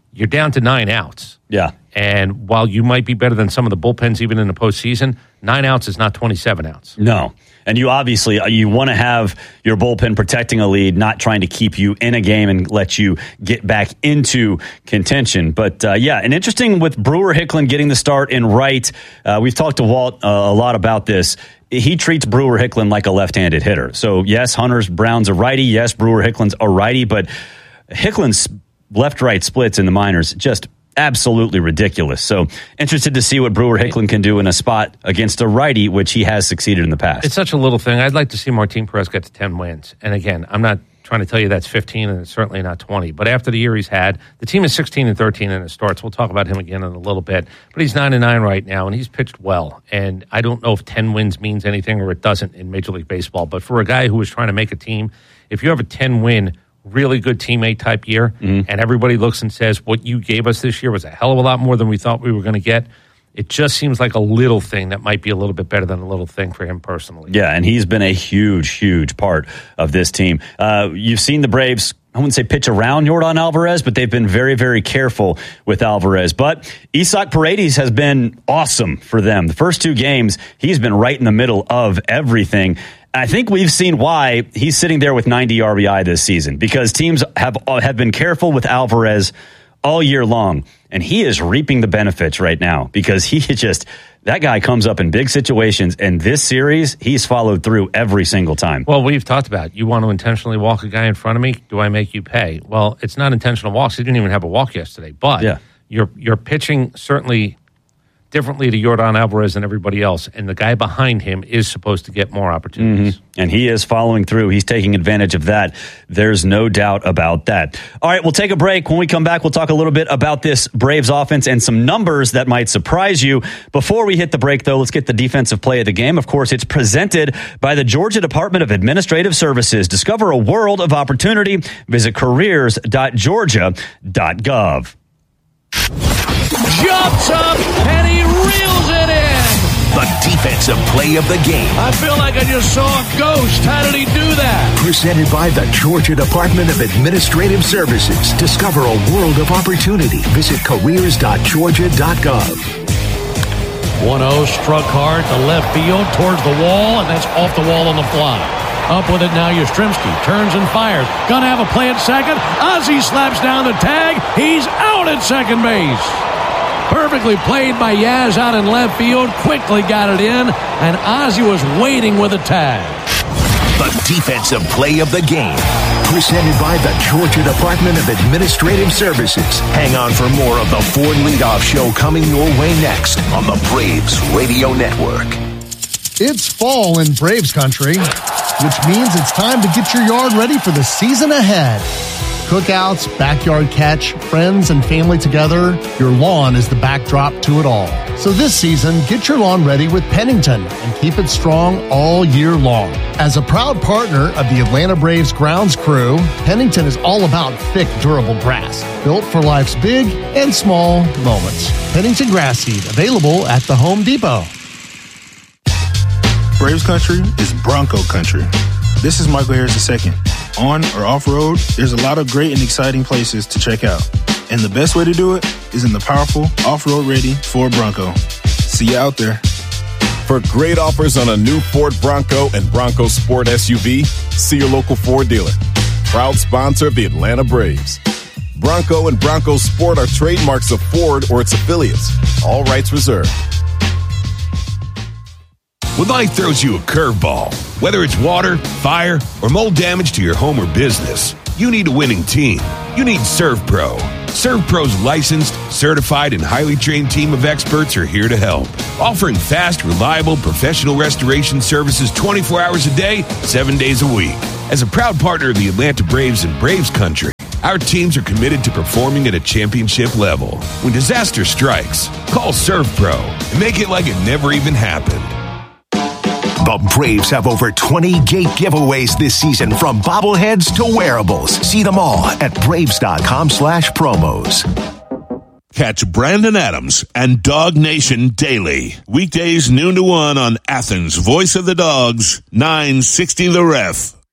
you're down to nine outs. Yeah. And while you might be better than some of the bullpens even in the postseason, nine outs is not twenty-seven outs. No. And you obviously, you want to have your bullpen protecting a lead, not trying to keep you in a game and let you get back into contention. But, uh, yeah, and interesting with Brewer Hicklin getting the start in right. Uh, we've talked to Walt uh, a lot about this. He treats Brewer Hicklin like a left-handed hitter. So, yes, Hunter's Brown's a righty. Yes, Brewer Hicklin's a righty. But Hicklin's left-right splits in the minors just absolutely ridiculous. So interested to see what Brewer Hicklin can do in a spot against a righty, which he has succeeded in the past. It's such a little thing. I'd like to see Martin Perez get to ten wins. And again, I'm not trying to tell you that's fifteen, and it's certainly not twenty. But after the year he's had, the team is sixteen and thirteen in it starts. We'll talk about him again in a little bit. But he's nine and nine right now, and he's pitched well. And I don't know if ten wins means anything or it doesn't in Major League Baseball. But for a guy who is trying to make a team, if you have a ten-win really good teammate type year, mm-hmm. and everybody looks and says, what you gave us this year was a hell of a lot more than we thought we were going to get. It just seems like a little thing that might be a little bit better than a little thing for him personally. Yeah, and he's been a huge, huge part of this team. Uh, you've seen the Braves, I wouldn't say pitch around Yordan Alvarez, but they've been very, very careful with Alvarez. But Isaac Paredes has been awesome for them. The first two games, he's been right in the middle of everything. I think we've seen why he's sitting there with ninety R B I this season, because teams have have been careful with Alvarez all year long, and he is reaping the benefits right now because he just that guy comes up in big situations, and this series he's followed through every single time. Well, we've talked about you want to intentionally walk a guy in front of me. Do I make you pay? Well, it's not intentional walks. He didn't even have a walk yesterday, but yeah. you're you're pitching certainly differently to Yordan Alvarez than everybody else, and the guy behind him is supposed to get more opportunities. Mm-hmm. And he is following through. He's taking advantage of that. There's no doubt about that. All right, we'll take a break. When we come back, we'll talk a little bit about this Braves offense and some numbers that might surprise you. Before we hit the break, though, let's get the defensive play of the game. Of course, it's presented by the Georgia Department of Administrative Services. Discover a world of opportunity. Visit careers dot georgia dot gov. Jumps up and he reels it in. The defensive play of the game. I feel like I just saw a ghost. How did he do that? Presented by the Georgia Department of Administrative Services. Discover a world of opportunity. Visit careers dot georgia dot gov. one oh struck hard to left field towards the wall, and that's off the wall on the fly. Up with it now, Yastrzemski turns and fires. Gonna have a play at second. Ozzie slaps down the tag. He's out at second base. Perfectly played by Yaz out in left field. Quickly got it in, and Ozzie was waiting with a tag. The defensive play of the game. Presented by the Georgia Department of Administrative Services. Hang on for more of the Ford Leadoff Show coming your way next on the Braves Radio Network. It's fall in Braves country, which means it's time to get your yard ready for the season ahead. Cookouts, backyard catch, friends and family together, your lawn is the backdrop to it all. So this season, get your lawn ready with Pennington and keep it strong all year long. As a proud partner of the Atlanta Braves grounds crew, Pennington is all about thick, durable grass, built for life's big and small moments. Pennington Grass Seed, available at the Home Depot. Braves country is Bronco country. This is Michael Harris the second. On or off-road, there's a lot of great and exciting places to check out. And the best way to do it is in the powerful, off-road ready Ford Bronco. See you out there. For great offers on a new Ford Bronco and Bronco Sport S U V, see your local Ford dealer. Proud sponsor of the Atlanta Braves. Bronco and Bronco Sport are trademarks of Ford or its affiliates. All rights reserved. When life throws you a curveball, whether it's water, fire, or mold damage to your home or business, you need a winning team. You need ServPro. ServPro's licensed, certified, and highly trained team of experts are here to help, offering fast, reliable, professional restoration services twenty-four hours a day, seven days a week. As a proud partner of the Atlanta Braves and Braves Country, our teams are committed to performing at a championship level. When disaster strikes, call ServPro and make it like it never even happened. The Braves have over twenty gate giveaways this season, from bobbleheads to wearables. See them all at braves.com slash promos. Catch Brandon Adams and Dog Nation daily. Weekdays noon to one on Athens' Voice of the Dogs, nine sixty The Ref.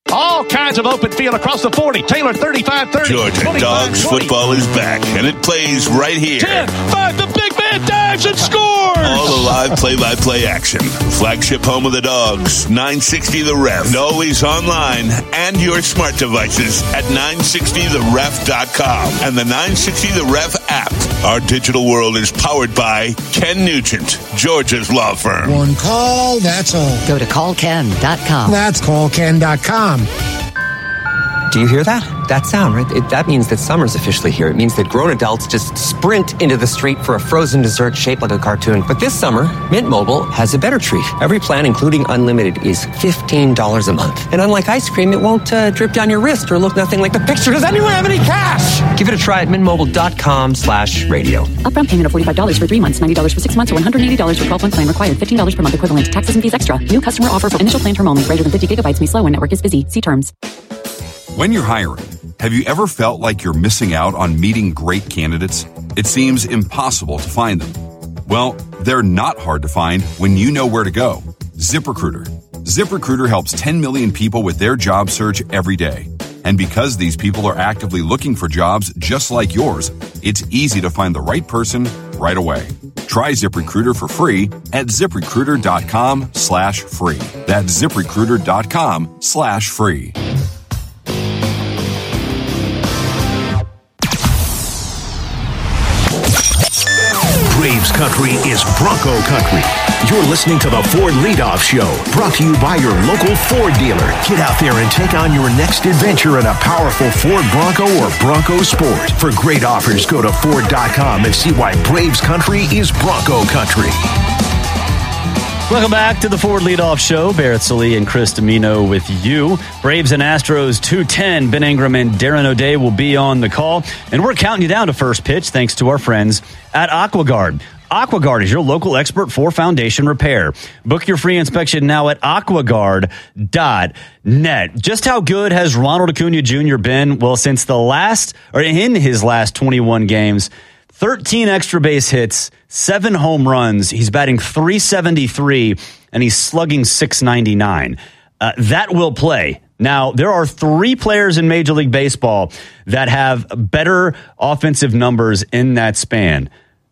All kinds of open field across the forty. Taylor thirty-five thirty. Georgia Dogs football is back, and it plays right here. ten five, the big man dives and scores! All the live play-by-play action. Flagship home of the Dogs, nine sixty The Ref. And always online and your smart devices at nine sixty the ref dot com and the nine sixty The Ref app. Our digital world is powered by Ken Nugent, Georgia's law firm. One call, that's all. Go to call ken dot com. That's call ken dot com. Do you hear that? That sound, right? It, that means that summer's officially here. It means that grown adults just sprint into the street for a frozen dessert shaped like a cartoon. But this summer, Mint Mobile has a better treat. Every plan, including unlimited, is fifteen dollars a month. And unlike ice cream, it won't uh, drip down your wrist or look nothing like the picture. Does anyone have any cash? Give it a try at mintmobile.com slash radio. Upfront payment of forty-five dollars for three months, ninety dollars for six months, or one hundred eighty dollars for twelve-month plan required. fifteen dollars per month equivalent. Taxes and fees extra. New customer offer for initial plan term only. Greater than fifty gigabytes may slow when network is busy. See terms. When you're hiring, have you ever felt like you're missing out on meeting great candidates? It seems impossible to find them. Well, they're not hard to find when you know where to go. ZipRecruiter. ZipRecruiter helps ten million people with their job search every day. And because these people are actively looking for jobs just like yours, it's easy to find the right person right away. Try ZipRecruiter for free at ZipRecruiter.com slash free. That's ZipRecruiter.com slash free. Braves country is Bronco country. You're listening to the Ford Leadoff Show, brought to you by your local Ford dealer. Get out there and take on your next adventure in a powerful Ford Bronco or Bronco Sport. For great offers, go to Ford dot com and see why Braves country is Bronco country. Welcome back to the Ford Leadoff Show. Barrett Sallee and Chris Domino with you. Braves and Astros two ten. Ben Ingram and Darren O'Day will be on the call. And we're counting you down to first pitch thanks to our friends at AquaGuard. AquaGuard is your local expert for foundation repair. Book your free inspection now at aquaguard dot net. Just how good has Ronald Acuna Junior been? Well, since the last, or in his last twenty-one games, thirteen extra base hits, seven home runs. He's batting three seventy-three, and he's slugging six ninety-nine. Uh, that will play. Now, there are three players in Major League Baseball that have better offensive numbers in that span.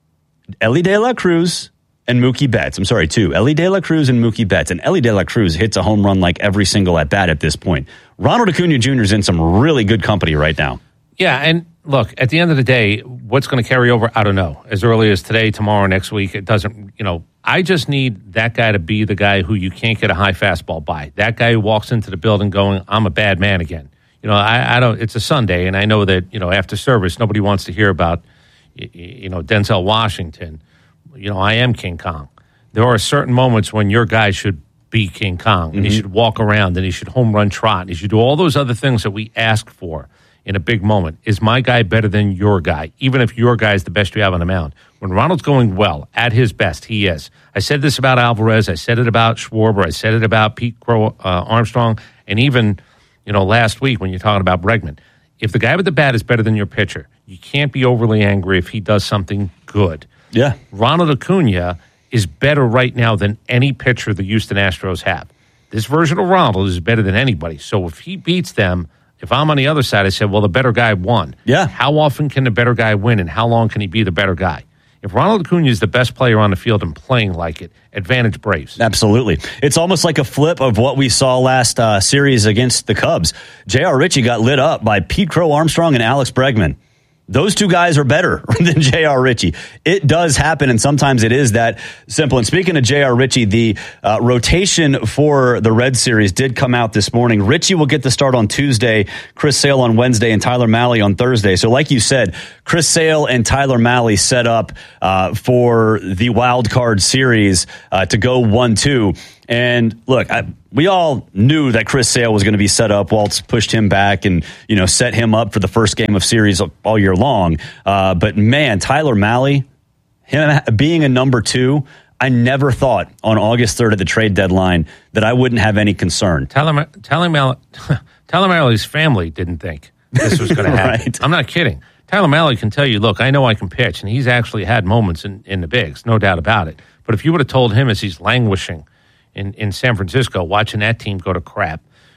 Elly De La Cruz and Mookie Betts. I'm sorry, two. Elly De La Cruz and Mookie Betts. And Elly De La Cruz hits a home run like every single at-bat at this point. Ronald Acuna Junior is in some really good company right now. Yeah, and look, at the end of the day, what's going to carry over, I don't know. As early as today, tomorrow, next week, it doesn't, you know, I just need that guy to be the guy who you can't get a high fastball by. That guy who walks into the building going, I'm a bad man again. You know, I, I don't, it's a Sunday, and I know that, you know, after service, nobody wants to hear about, you know, Denzel Washington. You know, I am King Kong. There are certain moments when your guy should be King Kong, and mm-hmm. he should walk around, and he should home run trot, and he should do all those other things that we ask for in a big moment. Is my guy better than your guy, even if your guy is the best you have on the mound? When Ronald's going well, at his best, he is. I said this about Alvarez. I said it about Schwarber. I said it about Pete Crow, uh, Armstrong, and even, you know, last week when you're talking about Bregman. If the guy with the bat is better than your pitcher, you can't be overly angry if he does something good. Yeah. Ronald Acuna is better right now than any pitcher the Houston Astros have. This version of Ronald is better than anybody. So if he beats them, if I'm on the other side, I said, well, the better guy won. Yeah. How often can the better guy win, and how long can he be the better guy? If Ronald Acuna is the best player on the field and playing like it, advantage Braves. Absolutely. It's almost like a flip of what we saw last uh, series against the Cubs. J R. Ritchie got lit up by Pete Crow Armstrong and Alex Bregman. Those two guys are better than J R. Ritchie. It does happen, and sometimes it is that simple. And speaking of J R. Ritchie, the uh, rotation for the Red Series did come out this morning. Ritchie will get the start on Tuesday, Chris Sale on Wednesday, and Tyler Mahle on Thursday. So like you said, Chris Sale and Tyler Mahle set up uh, for the wild card series uh, to go one two. And look, I, we all knew that Chris Sale was going to be set up. Waltz pushed him back and, you know, set him up for the first game of series all year long. Uh, but man, Tyler Mahle, him being a number two, I never thought on August third at the trade deadline that I wouldn't have any concern. Tyler, Tyler, Mahle, Tyler Mahle's family didn't think this was going to happen. Right. I'm not kidding. Tyler Mahle can tell you, look, I know I can pitch, and he's actually had moments in, in the bigs, no doubt about it. But if you would have told him as he's languishing in, in San Francisco, watching that team go to crap,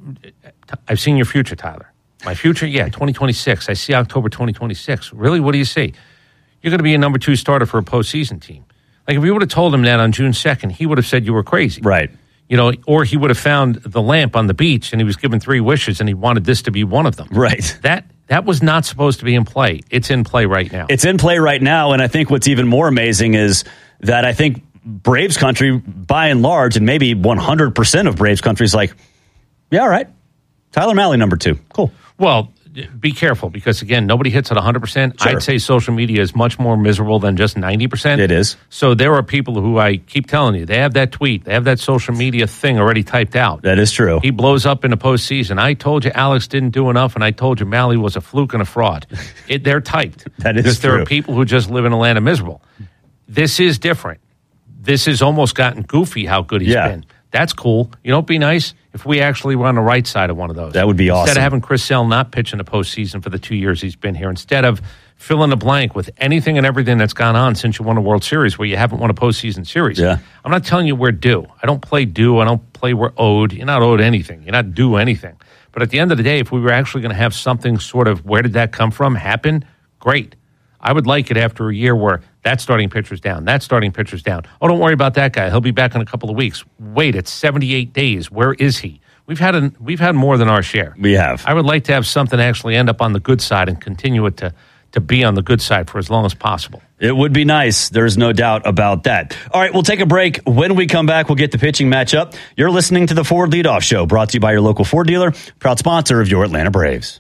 I've seen your future, Tyler. My future, yeah, twenty twenty-six. I see October twenty twenty-six. Really, what do you see? You're going to be a number two starter for a postseason team. Like, if you would have told him that on June second, he would have said you were crazy. Right. You know, or he would have found the lamp on the beach and he was given three wishes and he wanted this to be one of them. Right. That that was not supposed to be in play. It's in play right now. It's in play right now, and I think what's even more amazing is that I think Braves country, by and large, and maybe one hundred percent of Braves country is like, yeah, all right, Tyler Mahle, number two. Cool. Well, be careful because, again, nobody hits at one hundred percent. Sure. I'd say social media is much more miserable than just ninety percent. It is. So there are people who I keep telling you, they have that tweet, they have that social media thing already typed out. That is true. He blows up in the postseason. I told you Alex didn't do enough, and I told you Mahle was a fluke and a fraud. It, they're typed. That is because true. There are people who just live in Atlanta miserable. This is different. This has almost gotten goofy how good he's Yeah. been. That's cool. You know, it'd be nice if we actually were on the right side of one of those. That would be awesome. Instead of having Chris Sale not pitch in the postseason for the two years he's been here, instead of fill in the blank with anything and everything that's gone on since you won a World Series where you haven't won a postseason series. Yeah. I'm not telling you we're due. I don't play due. I don't play we're owed. You're not owed anything. You're not due anything. But at the end of the day, if we were actually going to have something sort of where did that come from happen, great. I would like it after a year where that starting pitcher's down, that starting pitcher's down. Oh, don't worry about that guy. He'll be back in a couple of weeks. Wait, it's seventy-eight days. Where is he? We've had an, we've had more than our share. We have. I would like to have something actually end up on the good side and continue it to, to be on the good side for as long as possible. It would be nice. There's no doubt about that. All right, we'll take a break. When we come back, we'll get the pitching matchup. You're listening to the Ford Leadoff Show, brought to you by your local Ford dealer, proud sponsor of your Atlanta Braves.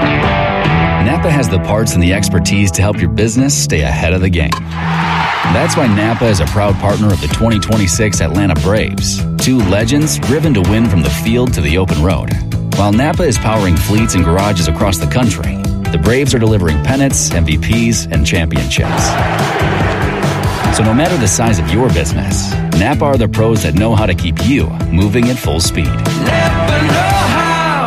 Napa has the parts and the expertise to help your business stay ahead of the game. That's why Napa is a proud partner of the twenty twenty-six Atlanta Braves, two legends driven to win from the field to the open road. While Napa is powering fleets and garages across the country, the Braves are delivering pennants, M V Ps, and championships. So no matter the size of your business, Napa are the pros that know how to keep you moving at full speed. Napa know how.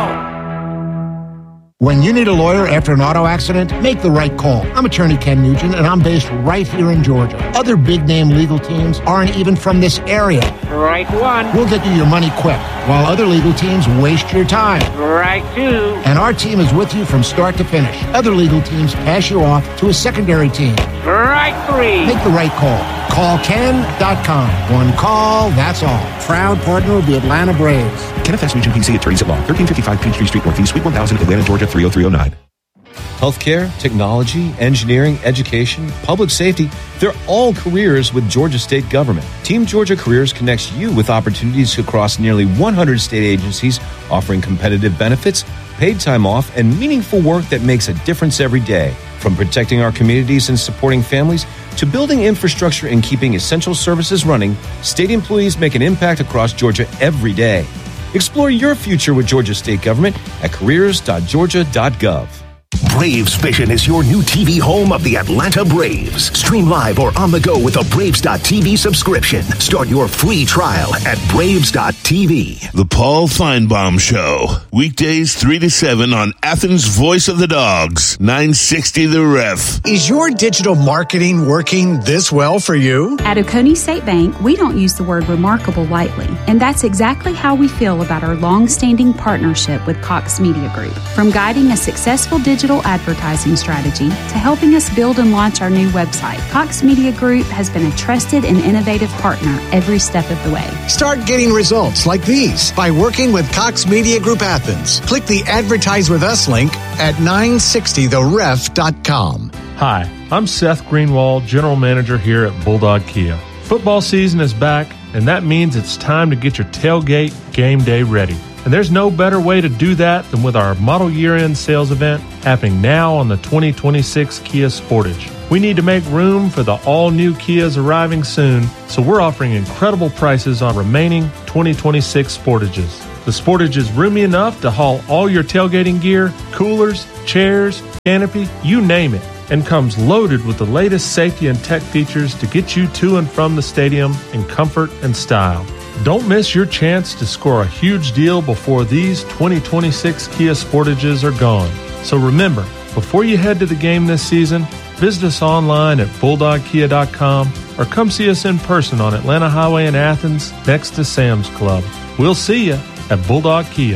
When you need a lawyer after an auto accident, make the right call. I'm attorney Ken Nugent, and I'm based right here in Georgia. Other big-name legal teams aren't even from this area. Right one. We'll get you your money quick, while other legal teams waste your time. Right two. And our team is with you from start to finish. Other legal teams pass you off to a secondary team. Right three. Make the right call. Call Ken dot com. One call, that's all. Proud partner of the Atlanta Braves. Kenneth S. Nugent, P C, Attorneys at Law, thirteen fifty-five Peachtree Street Northeast, Suite one thousand, Atlanta, Georgia, three oh three oh nine. Healthcare, technology, engineering, education, public safety, they're all careers with Georgia State Government. Team Georgia Careers connects you with opportunities across nearly one hundred state agencies, offering competitive benefits, paid time off, and meaningful work that makes a difference every day. From protecting our communities and supporting families to building infrastructure and keeping essential services running, state employees make an impact across Georgia every day. Explore your future with Georgia State Government at careers dot georgia dot gov. Braves Vision is your new T V home of the Atlanta Braves. Stream live or on the go with a Braves dot T V subscription. Start your free trial at Braves dot T V. The Paul Feinbaum Show. Weekdays three to seven on Athens' Voice of the Dogs, nine sixty The Ref. Is your digital marketing working this well for you? At Oconee State Bank, we don't use the word remarkable lightly, and that's exactly how we feel about our long-standing partnership with Cox Media Group. From guiding a successful digital advertising strategy to helping us build and launch our new website, Cox Media Group has been a trusted and innovative partner every step of the way. Start getting results like these by working with Cox Media Group Athens. Click the Advertise with Us link at nine sixty the ref dot com. Hi, I'm Seth Greenwald, General Manager here at Bulldog Kia. Football season is back, and that means it's time to get your tailgate game day ready. And there's no better way to do that than with our model year-end sales event happening now on the twenty twenty-six Kia Sportage. We need to make room for the all-new Kias arriving soon, so we're offering incredible prices on remaining twenty twenty-six Sportages. The Sportage is roomy enough to haul all your tailgating gear, coolers, chairs, canopy, you name it, and comes loaded with the latest safety and tech features to get you to and from the stadium in comfort and style. Don't miss your chance to score a huge deal before these twenty twenty-six Kia Sportages are gone. So remember, before you head to the game this season, visit us online at bulldog kia dot com or come see us in person on Atlanta Highway in Athens next to Sam's Club. We'll see you at Bulldog Kia.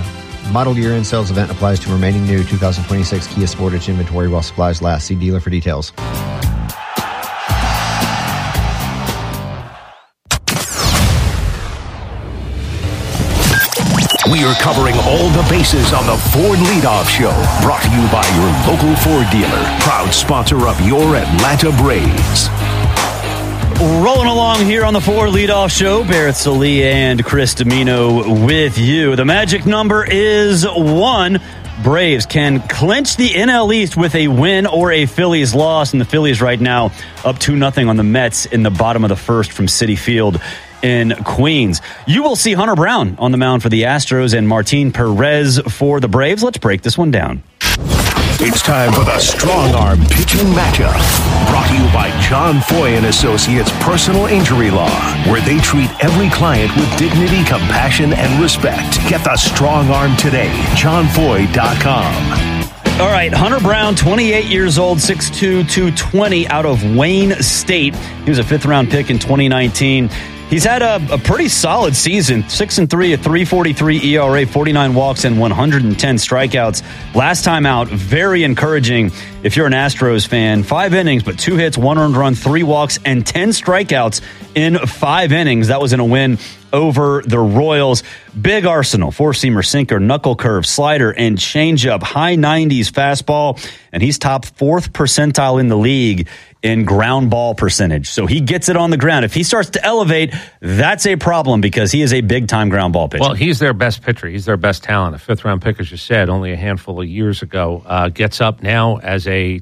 Model year in sales event applies to remaining new two thousand twenty-six Kia Sportage inventory while supplies last. See dealer for details. We are covering all the bases on the Ford Leadoff Show. Brought to you by your local Ford dealer. Proud sponsor of your Atlanta Braves. Rolling along here on the Ford Leadoff Show. Barrett Salee and Chris Domino with you. The magic number is one. Braves can clinch the N L East with a win or a Phillies loss. And the Phillies right now up two nothing on the Mets in the bottom of the first from Citi Field in Queens. You will see Hunter Brown on the mound for the Astros and Martin Perez for the Braves. Let's break this one down. It's time for the Strong Arm Pitching Matchup. Brought to you by John Foy and Associates Personal Injury Law, where they treat every client with dignity, compassion, and respect. Get the Strong Arm today. john foy dot com. All right, Hunter Brown, twenty-eight years old, six two, two twenty, out of Wayne State. He was a fifth-round pick in twenty nineteen. He's had a, a pretty solid season, six and three, a three forty-three E R A, forty-nine walks, and one hundred ten strikeouts. Last time out, very encouraging if you're an Astros fan. Five innings, but two hits, one earned run, three walks, and ten strikeouts in five innings. That was in a win over the Royals. Big arsenal, four-seamer, sinker, knuckle curve, slider, and changeup. High nineties fastball, and he's top fourth percentile in the league in ground ball percentage. So he gets it on the ground. If he starts to elevate, that's a problem because he is a big-time ground ball pitcher. Well, he's their best pitcher. He's their best talent. A fifth-round pick, as you said, only a handful of years ago. Uh, gets up now as a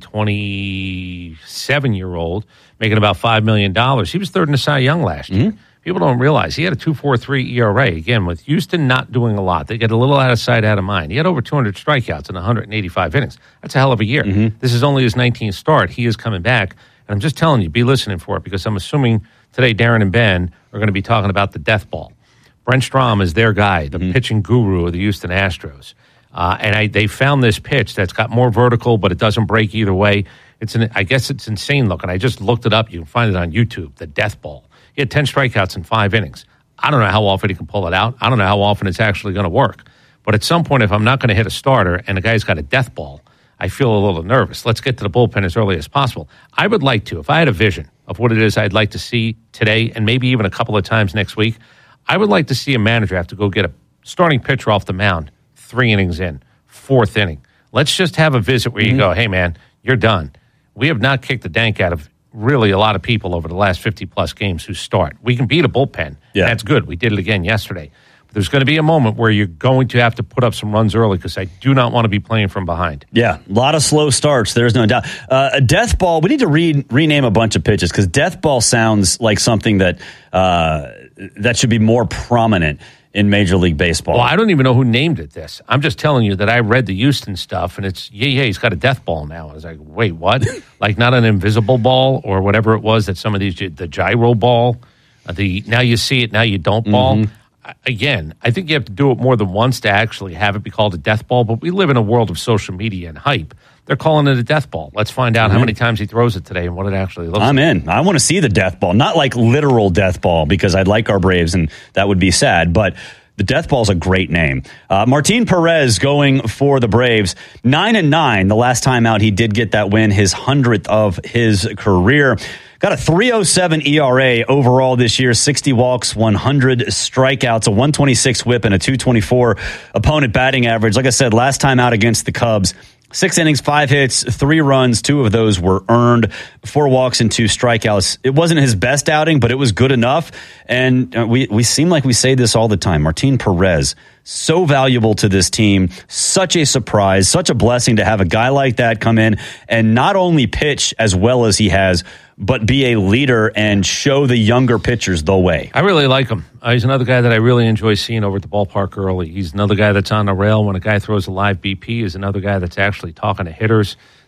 twenty-seven-year-old, making about five million dollars. He was third in the Cy Young last year. Mm-hmm. People don't realize he had a two point four three E R A. Again, with Houston not doing a lot, they get a little out of sight, out of mind. He had over two hundred strikeouts in one hundred eighty-five innings. That's a hell of a year. Mm-hmm. This is only his nineteenth start. He is coming back. And I'm just telling you, be listening for it, because I'm assuming today Darren and Ben are going to be talking about the death ball. Brent Strom is their guy, the mm-hmm. pitching guru of the Houston Astros. Uh, and I, they found this pitch that's got more vertical, but it doesn't break either way. It's an, I guess it's insane looking. I just looked it up. You can find it on YouTube, the death ball. He had ten strikeouts in five innings. I don't know how often he can pull it out. I don't know how often it's actually going to work. But at some point, if I'm not going to hit a starter and the guy's got a death ball, I feel a little nervous. Let's get to the bullpen as early as possible. I would like to, if I had a vision of what it is I'd like to see today and maybe even a couple of times next week, I would like to see a manager have to go get a starting pitcher off the mound three innings in, fourth inning. Let's just have a visit where you mm-hmm. go, hey, man, you're done. We have not kicked the dank out of really a lot of people over the last fifty-plus games who start. We can beat a bullpen. Yeah. That's good. We did it again yesterday. But there's going to be a moment where you're going to have to put up some runs early because I do not want to be playing from behind. Yeah, a lot of slow starts. There's no doubt. Uh, a death ball, we need to re- rename a bunch of pitches because death ball sounds like something that uh, that should be more prominent in Major League Baseball. Well, I don't even know who named it this. I'm just telling you that I read the Houston stuff, and it's, yeah, yeah, he's got a death ball now. I was like, wait, what? Like not an invisible ball or whatever it was that some of these, the gyro ball, uh, the now you see it, now you don't ball. Mm-hmm. I, again, I think you have to do it more than once to actually have it be called a death ball, but we live in a world of social media and hype. They're calling it a death ball. Let's find out mm-hmm. how many times he throws it today and what it actually looks I'm like. I'm in. I want to see the death ball. Not like literal death ball because I'd like our Braves and that would be sad, but the death ball is a great name. Uh, Martin Perez going for the Braves. Nine and nine. The last time out, he did get that win, his hundredth of his career. Got a three oh seven E R A overall this year, sixty walks, one hundred strikeouts, a one twenty-six whip, and a two twenty-four opponent batting average. Like I said, last time out against the Cubs, six innings, five hits, three runs. Two of those were earned, four walks and two strikeouts. It wasn't his best outing, but it was good enough. And we, we seem like we say this all the time. Martin Perez, so valuable to this team, such a surprise, such a blessing to have a guy like that come in and not only pitch as well as he has, but be a leader and show the younger pitchers the way. I really like him. Uh, he's another guy that I really enjoy seeing over at the ballpark early. He's another guy that's on the rail when a guy throws a live B P. He's another guy that's actually talking to hitters.